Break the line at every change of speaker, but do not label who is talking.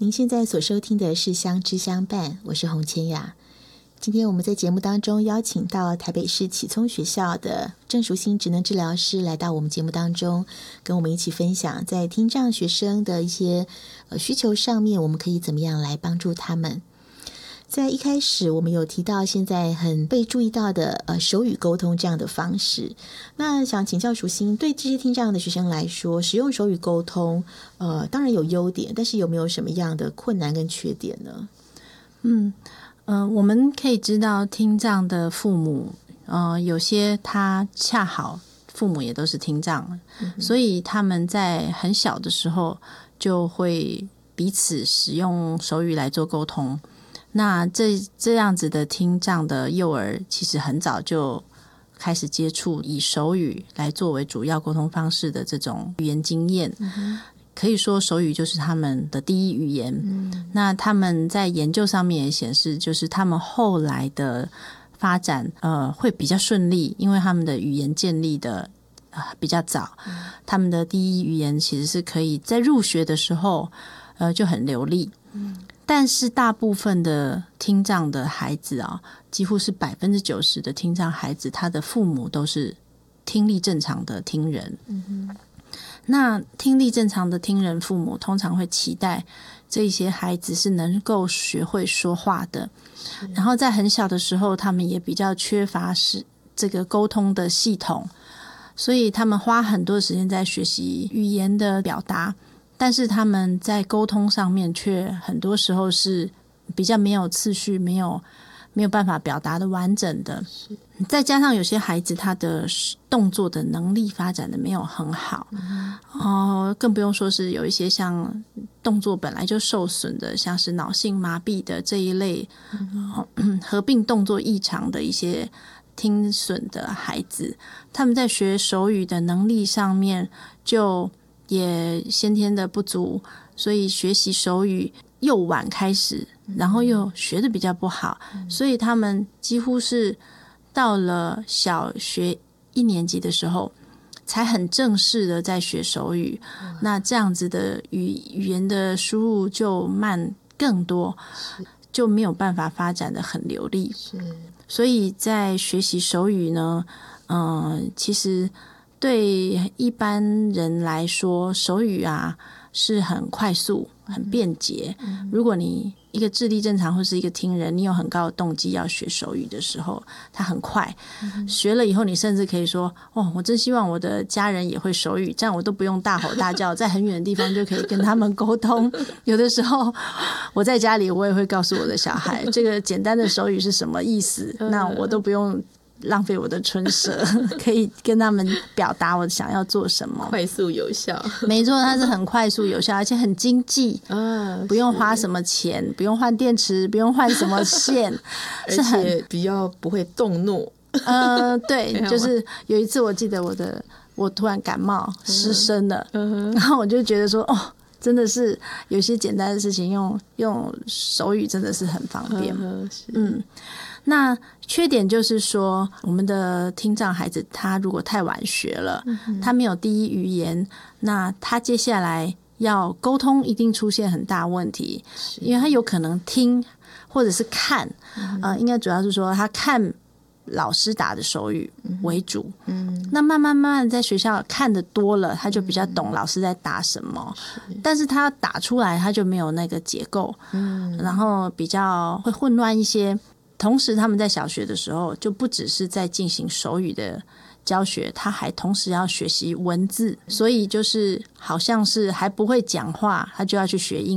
您现在所收听的是相知相伴，我是洪千雅。今天我们在节目当中邀请到台北市启聪学校的郑淑馨职能治疗师来到我们节目当中，跟我们一起分享在听障学生的一些需求上面，我们可以怎么样来帮助他们。在一开始我们有提到现在很被注意到的手语沟通这样的方式，那想请教淑馨，对这些听障的学生来说，使用手语沟通当然有优点，但是有没有什么样的困难跟缺点呢？
我们可以知道听障的父母有些他恰好父母也都是听障，所以他们在很小的时候就会彼此使用手语来做沟通。那这样子的听障的幼儿其实很早就开始接触以手语来作为主要沟通方式的这种语言经验，可以说手语就是他们的第一语言。那他们在研究上面也显示，就是他们后来的发展会比较顺利，因为他们的语言建立的比较早，他们的第一语言其实是可以在入学的时候就很流利。但是大部分的听障的孩子几乎是90%的听障孩子，他的父母都是听力正常的听人。那听力正常的听人父母通常会期待这些孩子是能够学会说话的，然后在很小的时候他们也比较缺乏是这个沟通的系统，所以他们花很多时间在学习语言的表达，但是他们在沟通上面却很多时候是比较没有次序，没有办法表达的完整的。再加上有些孩子他的动作的能力发展的没有很好，更不用说是有一些像动作本来就受损的，像是脑性麻痹的这一类合并动作异常的一些听损的孩子，他们在学手语的能力上面就也先天的不足，所以学习手语又晚开始，然后又学得比较不好，所以他们几乎是到了小学1年级的时候才很正式的在学手语。那这样子的语言的输入就慢更多，就没有办法发展得很流利。所以在学习手语呢，其实对一般人来说，手语是很快速很便捷。如果你一个智力正常或是一个听人，你有很高的动机要学手语的时候，它很快学了以后，你甚至可以说我真希望我的家人也会手语，这样我都不用大吼大叫，在很远的地方就可以跟他们沟通。有的时候我在家里我也会告诉我的小孩这个简单的手语是什么意思，那我都不用浪费我的唇舌，可以跟他们表达我想要做什么，
快速有效。
没错，它是很快速有效，而且很经济，不用花什么钱，不用换电池，不用换什么线，
而且比较不会动怒。
对，就是有一次我记得我突然感冒失声了，然后我就觉得说真的是有些简单的事情用手语真的是很方便。那缺点就是说，我们的听障孩子他如果太晚学了，他没有第一语言，那他接下来要沟通一定出现很大问题，因为他有可能听或者是看，应该主要是说他看老师打的手语为主。那慢慢在学校看的多了，他就比较懂老师在打什么，但是他打出来他就没有那个结构，然后比较会混乱一些。同时他们在小学的时候就不只是在进行手语的教学，他还同时要学习文字，所以就是好像是还不会讲话，他就要去学英